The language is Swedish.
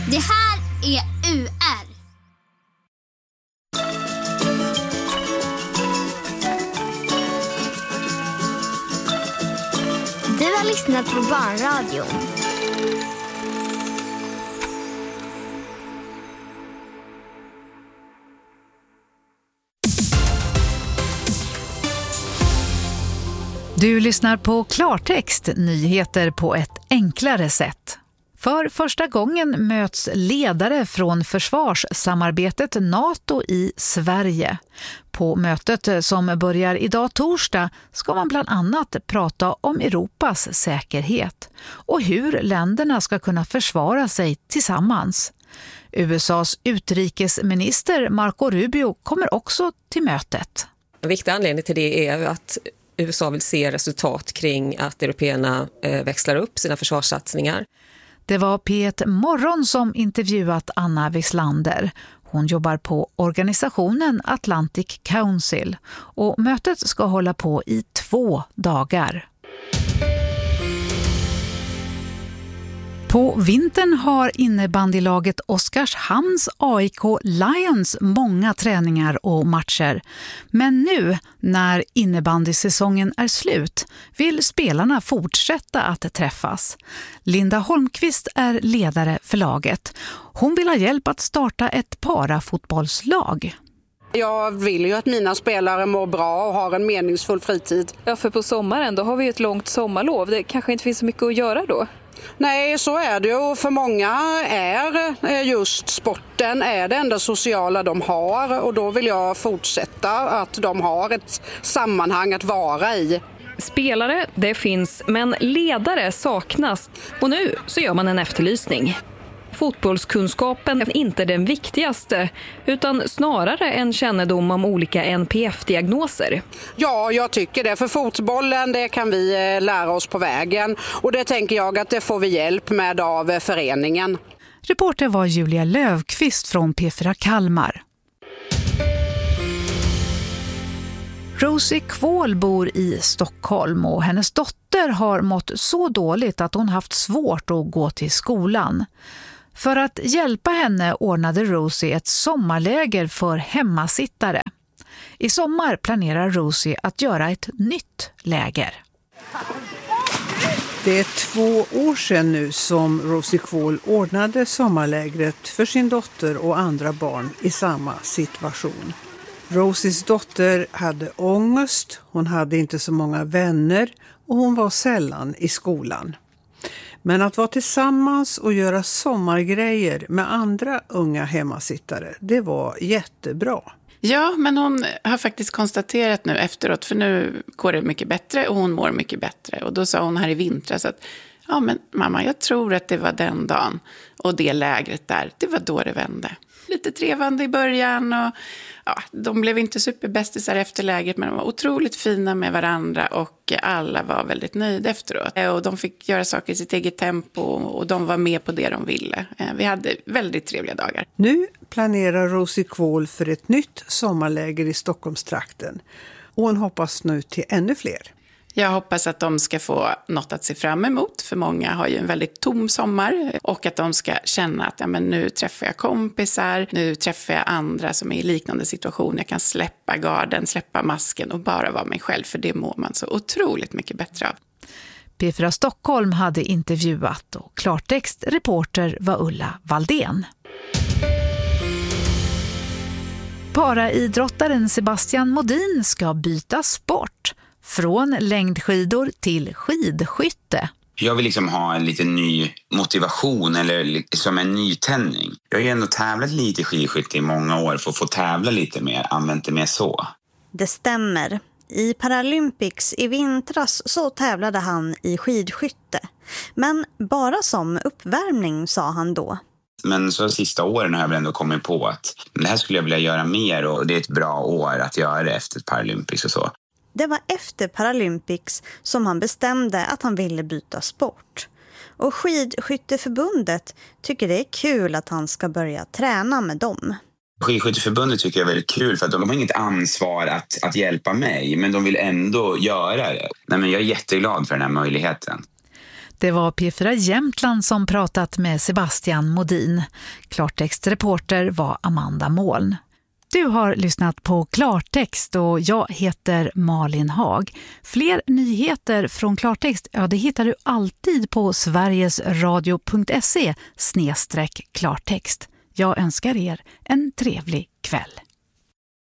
Det här är UR. Du har lyssnat på Barnradion. Du lyssnar på Klartext, nyheter på ett enklare sätt. För första gången möts ledare från försvarssamarbetet NATO i Sverige. På mötet som börjar idag torsdag ska man bland annat prata om Europas säkerhet och hur länderna ska kunna försvara sig tillsammans. USAs utrikesminister Marco Rubio kommer också till mötet. En viktig anledning till det är att USA vill se resultat kring att européerna växlar upp sina försvarssatsningar. Det var P1 Morgon som intervjuat Anna Wislander. Hon jobbar på organisationen Atlantic Council och mötet ska hålla på i 2 dagar. På vintern har innebandylaget Oskarshamns AIK Lions många träningar och matcher. Men nu, när innebandysäsongen är slut, vill spelarna fortsätta att träffas. Linda Holmqvist är ledare för laget. Hon vill ha hjälp att starta ett parafotbollslag. Jag vill ju att mina spelare mår bra och har en meningsfull fritid. Ja, för på sommaren då har vi ett långt sommarlov. Det kanske inte finns så mycket att göra då. Nej, så är det, och för många är just sporten är det enda sociala de har, och då vill jag fortsätta att de har ett sammanhang att vara i. Spelare, det finns, men ledare saknas. Och nu så gör man en efterlysning. Fotbollskunskapen är inte den viktigaste, utan snarare en kännedom om olika NPF-diagnoser. Ja, jag tycker det. För fotbollen, det kan vi lära oss på vägen. Och det tänker jag att det får vi hjälp med av föreningen. Reporter var Julia Lövqvist från P4 Kalmar. Rosie Kvål bor i Stockholm och hennes dotter har mått så dåligt att hon haft svårt att gå till skolan. För att hjälpa henne ordnade Rosie ett sommarläger för hemmasittare. I sommar planerar Rosie att göra ett nytt läger. Det är 2 år sedan nu som Rosie Kvål ordnade sommarlägret för sin dotter och andra barn i samma situation. Rosies dotter hade ångest, hon hade inte så många vänner och hon var sällan i skolan. Men att vara tillsammans och göra sommargrejer med andra unga hemmasittare, det var jättebra. Ja, men hon har faktiskt konstaterat nu efteråt, för nu går det mycket bättre och hon mår mycket bättre. Och då sa hon här i vintras att ja, men mamma, jag tror att det var den dagen och det lägret där, det var då det vände. Lite trevande i början och ja, de blev inte superbästisar efter lägret, men de var otroligt fina med varandra och alla var väldigt nöjda efteråt. Och de fick göra saker i sitt eget tempo och de var med på det de ville. Vi hade väldigt trevliga dagar. Nu planerar Rosie Kvål för ett nytt sommarläger i Stockholmstrakten och hon hoppas nu till ännu fler. Jag hoppas att de ska få något att se fram emot, för många har ju en väldigt tom sommar, och att de ska känna att ja, men nu träffar jag kompisar, nu träffar jag andra som är i liknande situation. Jag kan släppa garden, släppa masken och bara vara mig själv, för det mår man så otroligt mycket bättre av. P4 Stockholm hade intervjuat och Klartext reporter var Ulla Valdén. Paraidrottaren Sebastian Modin ska byta sport. Från längdskidor till skidskytte. Jag vill liksom ha en lite ny motivation eller som en nytändning. Jag har ju ändå tävlat lite i skidskytte i många år för att få tävla lite mer, använt det mer så. Det stämmer. I Paralympics i vintras så tävlade han i skidskytte. Men bara som uppvärmning, sa han då. Men så sista åren har jag väl ändå kommit på att det här skulle jag vilja göra mer, och det är ett bra år att göra det efter Paralympics och så. Det var efter Paralympics som han bestämde att han ville byta sport. Och Skidskytteförbundet tycker det är kul att han ska börja träna med dem. Skidskytteförbundet tycker jag är väldigt kul för att de har inget ansvar att hjälpa mig, men de vill ändå göra det. Nej, men jag är jätteglad för den här möjligheten. Det var P4 Jämtland som pratat med Sebastian Modin. Klartextreporter var Amanda Moln. Du har lyssnat på Klartext och jag heter Malin Hag. Fler nyheter från Klartext, det hittar du alltid på sverigesradio.se/klartext. Jag önskar er en trevlig kväll.